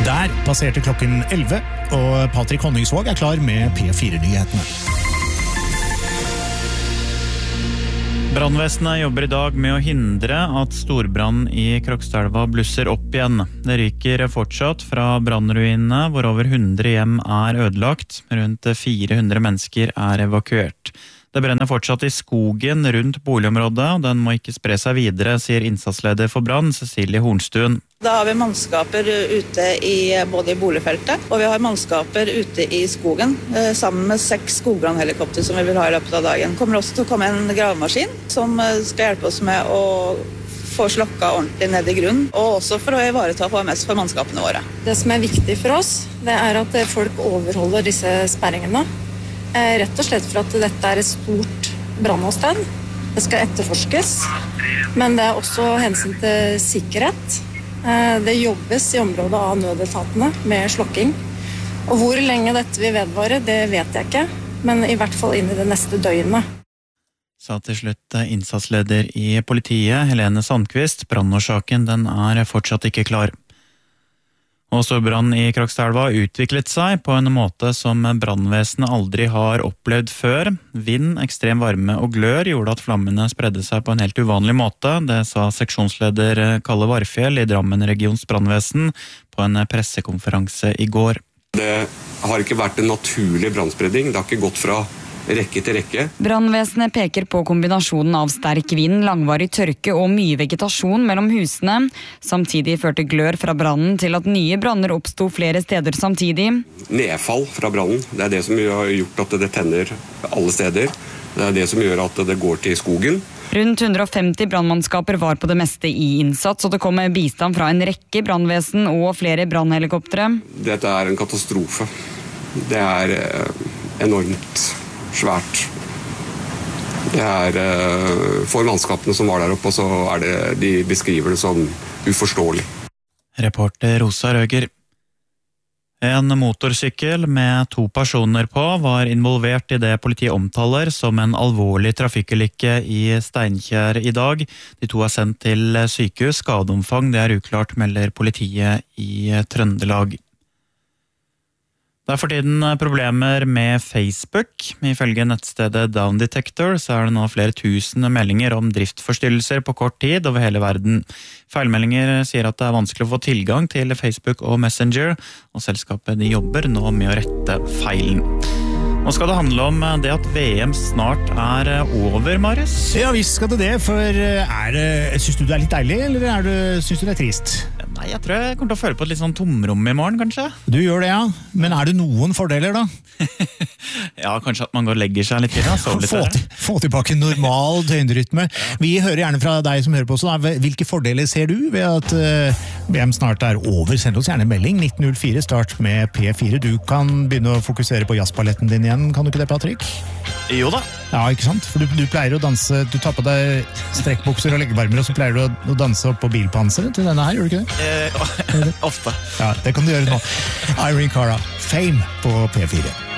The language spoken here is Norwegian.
Der passerte klokken 11, og Patrick Honningsvåg klar med P4-nyhetene. Brannvesenet jobber i dag med å hindre at storbrann i Krokstadelva blusser opp igjen. Det ryker fortsatt fra brannruinene, hvor over 100 hjem ødelagt. Rundt 400 mennesker evakuert. Det brenner fortsatt i skogen rundt boligområdet, og den må ikke spre seg videre, sier innsatsleder for brann, Cecilie Hornstuen. Da har vi mannskaper ute både i boligfeltet, og vi har mannskaper ute i skogen, sammen med 6 skogbrannhelikopter som vi vil ha i løpet av dagen. Det kommer også til å komme en gravemaskin som skal hjelpe oss med å få slokka ordentlig ned i grunnen, og også for å ivareta HMS for mannskapene våre. Det som er viktig for oss, det er at folk overholder disse sperringene. Rett og slett for at dette er et stort brannåsted. Det skal etterforskes, men det er også hensyn til sikkerhet. Det jobbes i området av nødetatene med slokking. Og hvor lenge dette vil vedvare, det vet jeg ikke, men i hvert fall inn i det neste døgnet. Sa til slutt innsatsleder i politiet, Helene Sandqvist. Brannårsaken den fortsatt ikke klar. Og storbrann i Krokstadelva utviklet seg på en måte som brannvesenet aldri har opplevd før. Vind, ekstrem varme og glør gjorde at flammene spredde seg på en helt uvanlig måte. Det sa seksjonsleder Kalle Varfjell i Drammen regions brannvesen på en pressekonferanse i går. Det har ikke vært en naturlig brannspredning. Det har ikke gått fra rekke til rekke. Brannvesenet peker på kombinasjonen av sterk vind, langvarig tørke og mye vegetasjon mellom husene. Samtidig førte glør fra brannen til at nye branner oppstod flere steder samtidig. Nedfall fra brannen, det er det som har gjort at det tenner alle steder. Det er det som gjør at det går til skogen. Rundt 150 brannmannskaper var på det meste i innsats, og det kom bistand fra en rekke brannvesen og flere brannhelikoptre. Dette er en katastrofe. Det er enormt svært. Det er for mannskapene som var der oppe, og så er det, de beskriver det som uforståelig. Reporter Rosa Røger. En motorsykkel med 2 personer på var involvert i det politiet omtaler som en alvorlig trafikkulykke i Steinkjer i dag. De 2 er sendt til sykehus. Skadeomfang det er uklart, melder politiet i Trøndelag. Det er for tiden problemer med Facebook. Ifølge nettstedet Down Detector så er det nå flere tusen meldinger om driftforstyrrelser på kort tid over hele verden. Feilmeldinger sier at det er vanskelig å få tilgang til Facebook og Messenger, og selskapet de jobber nå med å rette feilen. Nå skal det handle om det at VM snart er over, Marius. Ja, visst skal det, for synes du det er litt deilig, eller synes du det er trist? Nei, jeg tror jeg kommer til å føle på et litt sånn tomrom i morgen, kanskje. Du gjør det, ja. Men er det noen fordeler, da? Ja, kanskje at man går og legger seg litt inn. Få tilbake normal døgnrytme. Vi hører gjerne fra deg som hører på oss. Hvilke fordeler ser du ved at VM snart er over? Send oss gjerne melding. 1904, start med P4. Du kan begynne å fokusere på jazzballetten din igjen, kan du ikke det, Patrick? Jo da. Ja, ikke sant? For du pleier å danse, du tar på deg strekkbukser og leggevarmer, og så pleier du å danse opp på bilpanseret til denne her, gjør du ikke det? Ofte. Ja, det kan du gjøre nå. Irene Cara, Fame på P4.